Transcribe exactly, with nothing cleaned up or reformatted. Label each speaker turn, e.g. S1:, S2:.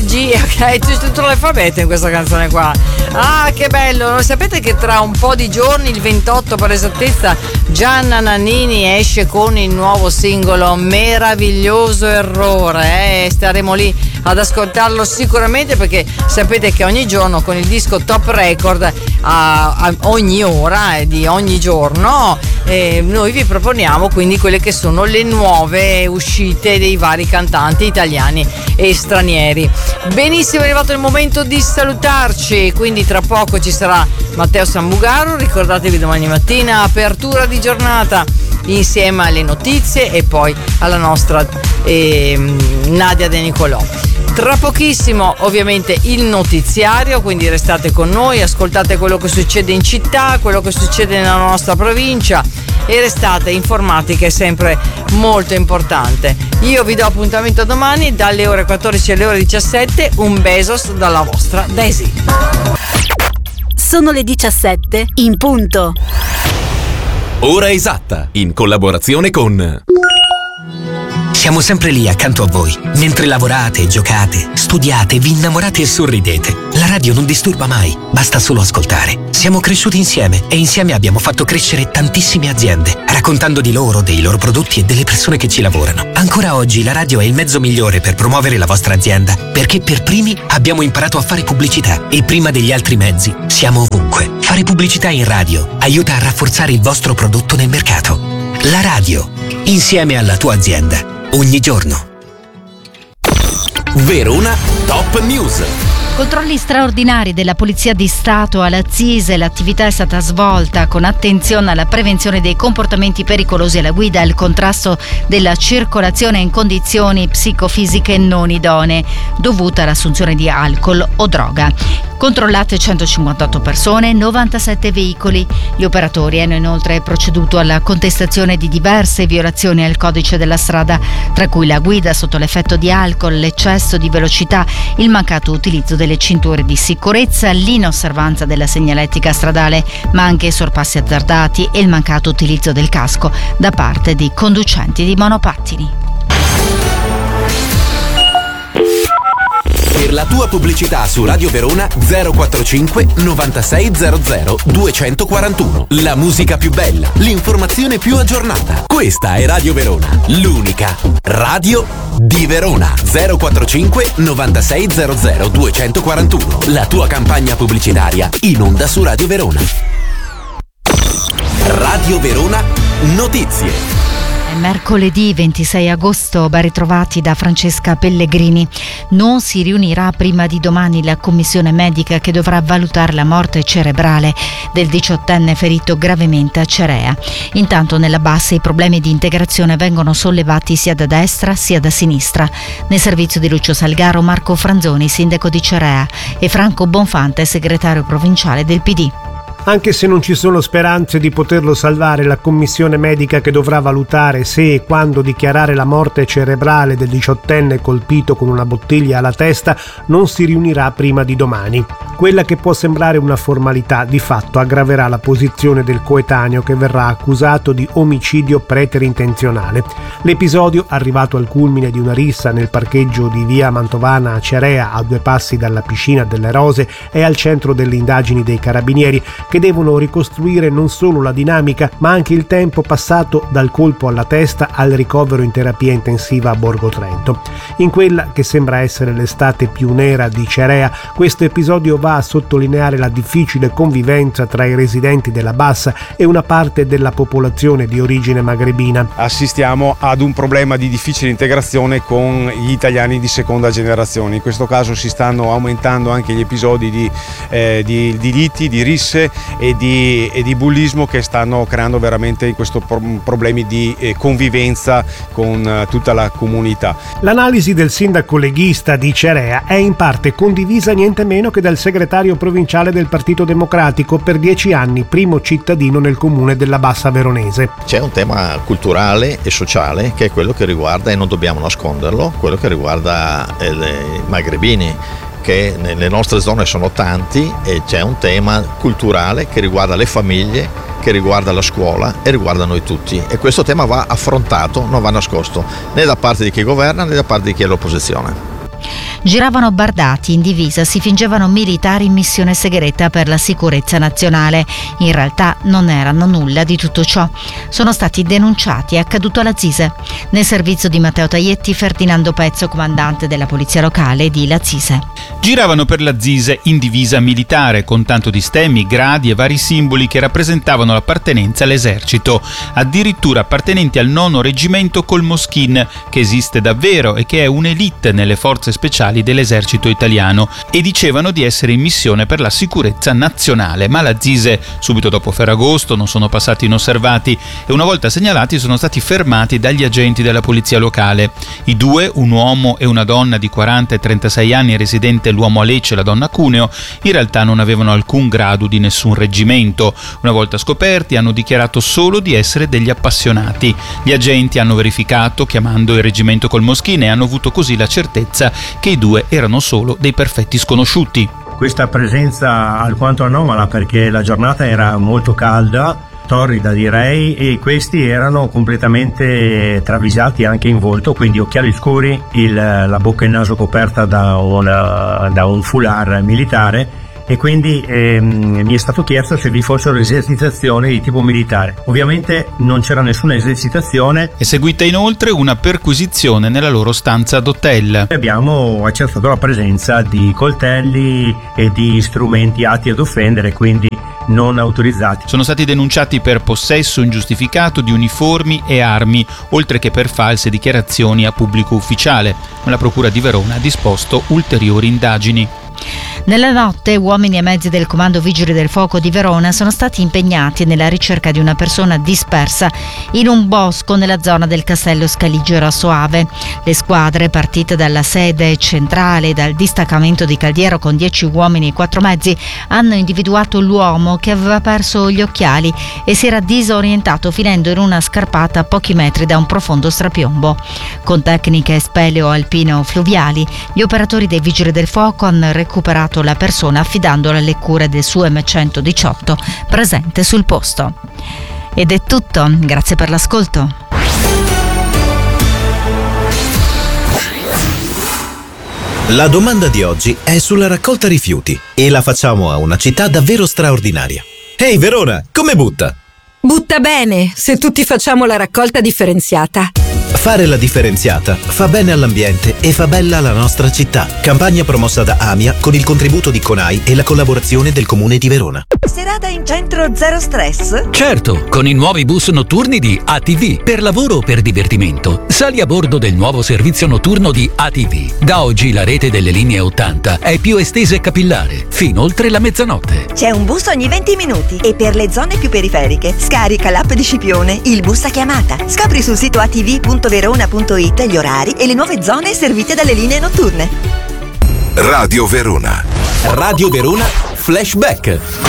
S1: G, ok, c'è tutto l'alfabeto in questa canzone qua. Ah, che bello! Lo sapete che tra un po' di giorni, il ventotto per esattezza, Gianna Nannini esce con il nuovo singolo Meraviglioso Errore, eh? Staremo lì ad ascoltarlo sicuramente, perché sapete che ogni giorno con il disco Top Record, a, a ogni ora e eh, di ogni giorno, eh, noi vi proponiamo quindi quelle che sono le nuove uscite dei vari cantanti italiani e stranieri. Benissimo, è arrivato il momento di salutarci, quindi tra poco ci sarà Matteo Sambugaro. Ricordatevi, domani mattina apertura di giornata insieme alle notizie e poi alla nostra eh, Nadia De Nicolò. Tra pochissimo ovviamente il notiziario, quindi restate con noi, ascoltate quello che succede in città, quello che succede nella nostra provincia e restate informati, che è sempre molto importante. Io vi do appuntamento domani dalle ore quattordici alle ore diciassette. Un besos dalla vostra Daisy.
S2: Sono le diciassette in punto.
S3: Ora esatta, in collaborazione con...
S4: Siamo sempre lì accanto a voi, mentre lavorate, giocate, studiate, vi innamorate e sorridete. La radio non disturba mai, basta solo ascoltare. Siamo cresciuti insieme e insieme abbiamo fatto crescere tantissime aziende, raccontando di loro, dei loro prodotti e delle persone che ci lavorano. Ancora oggi la radio è il mezzo migliore per promuovere la vostra azienda, perché per primi abbiamo imparato a fare pubblicità e prima degli altri mezzi siamo ovunque. Fare pubblicità in radio aiuta a rafforzare il vostro prodotto nel mercato. La radio, insieme alla tua azienda. Ogni giorno.
S3: Verona Top News.
S5: Controlli straordinari della Polizia di Stato alla Zise. L'attività è stata svolta con attenzione alla prevenzione dei comportamenti pericolosi alla guida e al contrasto della circolazione in condizioni psicofisiche non idonee dovute all'assunzione di alcol o droga. Controllate centocinquantotto persone, novantasette veicoli. Gli operatori hanno inoltre proceduto alla contestazione di diverse violazioni al codice della strada, tra cui la guida sotto l'effetto di alcol, l'eccesso di velocità, il mancato utilizzo delle cinture di sicurezza, l'inosservanza della segnaletica stradale, ma anche i sorpassi azzardati e il mancato utilizzo del casco da parte di conducenti di monopattini.
S3: Per la tua pubblicità su Radio Verona zero quarantacinque novantasei zero zero duecentoquarantuno. La musica più bella, l'informazione più aggiornata. Questa è Radio Verona, l'unica radio di Verona. zero quarantacinque novantasei zero zero duecentoquarantuno. La tua campagna pubblicitaria in onda su Radio Verona. Radio Verona Notizie.
S5: Mercoledì ventisei agosto, ben ritrovati da Francesca Pellegrini. Non si riunirà prima di domani la commissione medica che dovrà valutare la morte cerebrale del diciottenne ferito gravemente a Cerea. Intanto nella bassa i problemi di integrazione vengono sollevati sia da destra sia da sinistra. Nel servizio di Lucio Salgaro, Marco Franzoni, sindaco di Cerea, e Franco Bonfante, segretario provinciale del P D.
S6: Anche se non ci sono speranze di poterlo salvare, la commissione medica che dovrà valutare se e quando dichiarare la morte cerebrale del diciottenne colpito con una bottiglia alla testa non si riunirà prima di domani. Quella che può sembrare una formalità di fatto aggraverà la posizione del coetaneo, che verrà accusato di omicidio preterintenzionale. L'episodio, arrivato al culmine di una rissa nel parcheggio di via Mantovana a Cerea, a due passi dalla piscina delle Rose, è al centro delle indagini dei carabinieri, che devono ricostruire non solo la dinamica ma anche il tempo passato dal colpo alla testa al ricovero in terapia intensiva a Borgo Trento. In quella che sembra essere l'estate più nera di Cerea, questo episodio va a sottolineare la difficile convivenza tra i residenti della Bassa e una parte della popolazione di origine magrebina.
S7: Assistiamo ad un problema di difficile integrazione con gli italiani di seconda generazione. In questo caso si stanno aumentando anche gli episodi di, eh, di, di liti, di risse e di, e di bullismo, che stanno creando veramente in questo pro- problemi di eh, convivenza con eh, tutta la comunità.
S6: L'analisi del sindaco leghista di Cerea è in parte condivisa niente meno che dal segretario provinciale del Partito Democratico, per dieci anni primo cittadino nel comune della Bassa Veronese.
S8: C'è un tema culturale e sociale che è quello che riguarda, e non dobbiamo nasconderlo, quello che riguarda eh, i magrebini, che nelle nostre zone sono tanti, e c'è un tema culturale che riguarda le famiglie, che riguarda la scuola e riguarda noi tutti, e questo tema va affrontato, non va nascosto né da parte di chi governa né da parte di chi è all'opposizione.
S5: Giravano bardati in divisa, si fingevano militari in missione segreta per la sicurezza nazionale. In realtà non erano nulla di tutto ciò. Sono stati denunciati, è accaduto alla Zise. Nel servizio di Matteo Taietti, Ferdinando Pezzo, comandante della polizia locale di Lazise.
S9: Giravano per la Zise in divisa militare, con tanto di stemmi, gradi e vari simboli che rappresentavano l'appartenenza all'esercito, addirittura appartenenti al nono reggimento Colmoschin, che esiste davvero e che è un'elite nelle forze speciali dell'esercito italiano, e dicevano di essere in missione per la sicurezza nazionale. Ma la Zise, subito dopo Ferragosto, non sono passati inosservati e una volta segnalati sono stati fermati dagli agenti della polizia locale. I due, un uomo e una donna di quaranta e trentasei anni, residente l'uomo a Lecce e la donna a Cuneo, in realtà non avevano alcun grado di nessun reggimento. Una volta scoperti hanno dichiarato solo di essere degli appassionati. Gli agenti hanno verificato chiamando il reggimento Colmoschin e hanno avuto così la certezza che i due erano solo dei perfetti sconosciuti.
S10: Questa presenza alquanto anomala, perché la giornata era molto calda, torrida direi, e questi erano completamente travisati anche in volto, quindi occhiali scuri, il, la bocca e il naso coperta da, una, da un foulard militare, e quindi ehm, mi è stato chiesto se vi fossero esercitazioni di tipo militare. Ovviamente non c'era nessuna esercitazione.
S9: È seguita inoltre una perquisizione nella loro stanza d'hotel.
S10: Abbiamo accertato la presenza di coltelli e di strumenti atti ad offendere, quindi non autorizzati.
S9: Sono stati denunciati per possesso ingiustificato di uniformi e armi, oltre che per false dichiarazioni a pubblico ufficiale. La Procura di Verona ha disposto ulteriori indagini.
S5: Nella notte uomini e mezzi del Comando Vigili del Fuoco di Verona sono stati impegnati nella ricerca di una persona dispersa in un bosco nella zona del Castello Scaligero a Soave. Le squadre, partite dalla sede centrale e dal distaccamento di Caldiero con dieci uomini e quattro mezzi, hanno individuato l'uomo che aveva perso gli occhiali e si era disorientato finendo in una scarpata a pochi metri da un profondo strapiombo. Con tecniche speleo-alpino-fluviali, gli operatori dei Vigili del Fuoco hanno recuperato la persona affidandola alle cure del suo emme centodiciotto presente sul posto. Ed è tutto, grazie per l'ascolto.
S11: La domanda di oggi è sulla raccolta rifiuti e la facciamo a una città davvero straordinaria. Ehi Verona, come butta?
S12: Butta bene, se tutti facciamo la raccolta differenziata.
S11: Fare la differenziata fa bene all'ambiente e fa bella la nostra città. Campagna promossa da AMIA con il contributo di CONAI e la collaborazione del Comune di Verona.
S13: Serata in centro zero stress?
S14: Certo, con i nuovi bus notturni di A T V. Per lavoro o per divertimento, sali a bordo del nuovo servizio notturno di A T V. Da oggi la rete delle linee ottanta è più estesa e capillare, fino oltre la mezzanotte.
S13: C'è un bus ogni venti minuti e per le zone più periferiche scarica l'app di Scipione, il bus a chiamata. Scopri sul sito a t v punto verona punto i t gli orari e le nuove zone servite dalle linee notturne.
S3: Radio Verona. Radio Verona Flashback.